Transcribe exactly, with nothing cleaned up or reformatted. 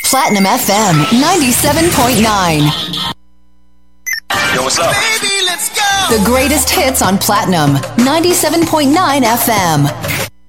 Platinum F M ninety-seven point nine. Yo, what's up? Baby, let's go. The greatest hits on Platinum ninety-seven point nine F M.